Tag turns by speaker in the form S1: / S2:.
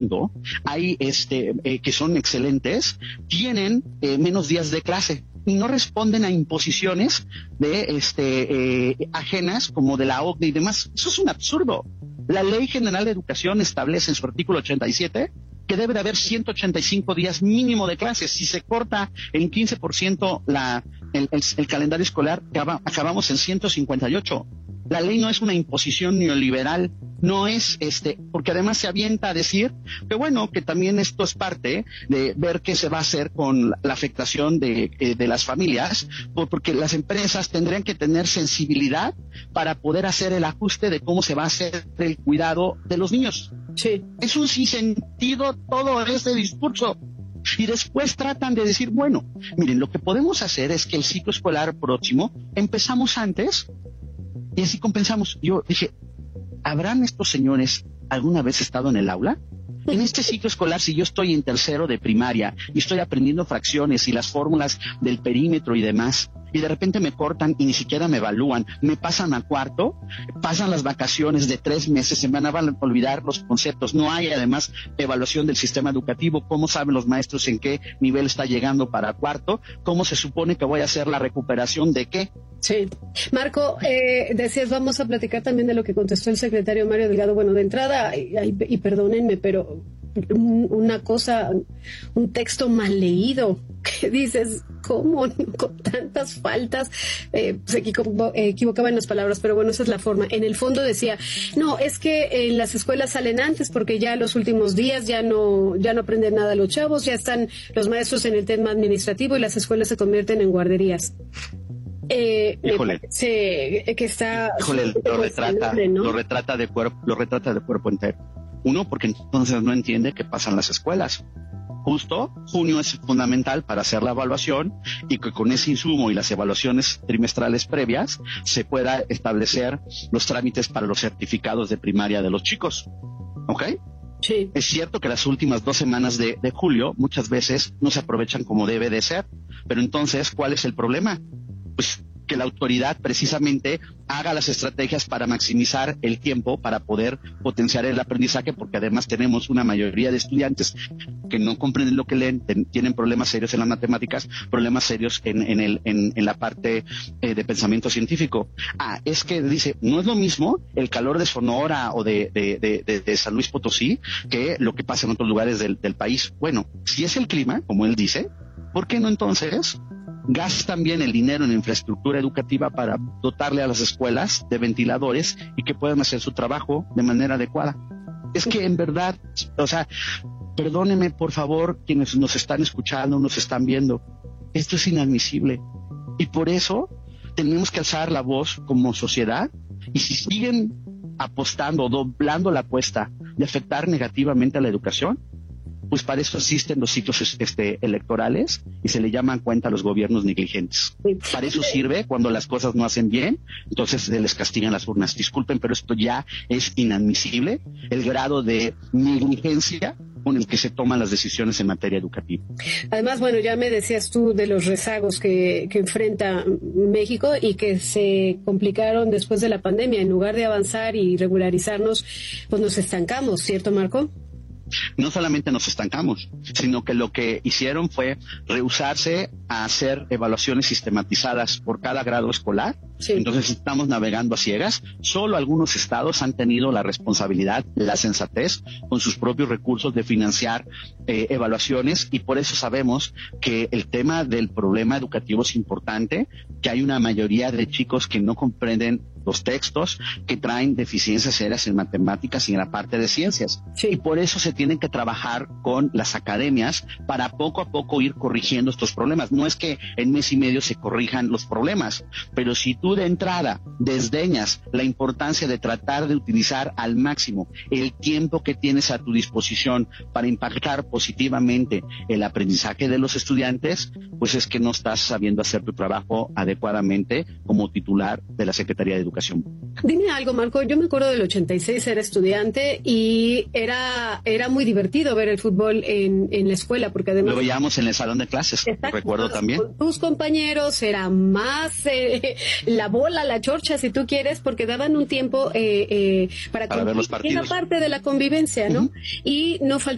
S1: mundo, hay que son excelentes, tienen menos días de clase y no responden a imposiciones de ajenas como de la OCDE y demás. Eso es un absurdo. La Ley General de Educación establece en su artículo 87 que debe de haber 185 días mínimo de clases. Si se corta en 15% el calendario escolar, acabamos en 158. La ley no es una imposición neoliberal, no es porque además se avienta a decir que bueno, que también esto es parte de ver qué se va a hacer con la afectación de las familias, porque las empresas tendrían que tener sensibilidad para poder hacer el ajuste de cómo se va a hacer el cuidado de los niños.
S2: Sí.
S1: Es un sinsentido todo este discurso. Y después tratan de decir, bueno, miren, lo que podemos hacer es que el ciclo escolar próximo empezamos antes y así compensamos. Yo dije, ¿habrán estos señores alguna vez estado en el aula? En este ciclo escolar, si yo estoy en tercero de primaria y estoy aprendiendo fracciones y las fórmulas del perímetro y demás, y de repente me cortan y ni siquiera me evalúan, me pasan a cuarto, pasan las vacaciones de 3 meses, se van a olvidar los conceptos, no hay además evaluación del sistema educativo, cómo saben los maestros en qué nivel está llegando para cuarto, cómo se supone que voy a hacer la recuperación de qué.
S2: Sí. Marco, decías, vamos a platicar también de lo que contestó el secretario Mario Delgado. Bueno, de entrada, y perdónenme, pero una cosa, un texto mal leído, que dices, ¿cómo con tantas faltas? Se equivocaba en las palabras, pero bueno, esa es la forma. En el fondo decía, no, es que en las escuelas salen antes porque ya los últimos días ya no aprenden nada los chavos, ya están los maestros en el tema administrativo y las escuelas se convierten en entonces que está...
S1: Híjole, lo retrata de cuerpo entero. Uno, porque entonces no entiende qué pasa en las escuelas. Justo, junio es fundamental para hacer la evaluación y que con ese insumo y las evaluaciones trimestrales previas se pueda establecer los trámites para los certificados de primaria de los chicos. ¿Ok?
S2: Sí.
S1: Es cierto que las últimas 2 semanas de julio muchas veces no se aprovechan como debe de ser, pero entonces, ¿cuál es el problema? Pues que la autoridad precisamente haga las estrategias para maximizar el tiempo para poder potenciar el aprendizaje, porque además tenemos una mayoría de estudiantes que no comprenden lo que leen, tienen problemas serios en las matemáticas, problemas serios en la parte de pensamiento científico. Es que dice, no es lo mismo el calor de Sonora o de San Luis Potosí que lo que pasa en otros lugares del país. Bueno, si es el clima, como él dice, ¿por qué no entonces gastan bien el dinero en infraestructura educativa para dotarle a las escuelas de ventiladores y que puedan hacer su trabajo de manera adecuada? Es que en verdad, o sea, perdónenme por favor quienes nos están escuchando, nos están viendo, esto es inadmisible y por eso tenemos que alzar la voz como sociedad, y si siguen apostando, doblando la apuesta de afectar negativamente a la educación, pues para eso existen los ciclos electorales y se le llaman cuenta a los gobiernos negligentes. Para eso sirve cuando las cosas no hacen bien, entonces se les castigan las urnas. Disculpen, pero esto ya es inadmisible, el grado de negligencia con el que se toman las decisiones en materia educativa.
S2: Además, bueno, ya me decías tú de los rezagos que enfrenta México y que se complicaron después de la pandemia. En lugar de avanzar y regularizarnos, pues nos estancamos, ¿cierto, Marco?
S1: No solamente nos estancamos, sino que lo que hicieron fue rehusarse a hacer evaluaciones sistematizadas por cada grado escolar. Sí. Entonces estamos navegando a ciegas. Solo algunos estados han tenido la responsabilidad, la sensatez, con sus propios recursos de financiar evaluaciones, y por eso sabemos que el tema del problema educativo es importante, que hay una mayoría de chicos que no comprenden los textos, que traen deficiencias serias en matemáticas y en la parte de ciencias. Sí. Y por eso se tienen que trabajar con las academias para poco a poco ir corrigiendo estos problemas. No es que en mes y medio se corrijan los problemas, pero si tú de entrada desdeñas la importancia de tratar de utilizar al máximo el tiempo que tienes a tu disposición para impactar positivamente el aprendizaje de los estudiantes, pues es que no estás sabiendo hacer tu trabajo adecuadamente como titular de la Secretaría de Educación.
S2: Dime algo, Marco, yo me acuerdo del 86, era estudiante y era muy divertido ver el fútbol en la escuela, porque además...
S1: Lo veíamos en el salón de clases, recuerdo también.
S2: Con tus compañeros era más la bola, la chorcha, si tú quieres, porque daban un tiempo para
S1: ver los partidos.
S2: Era parte de la convivencia, ¿no? Uh-huh. Y no faltaba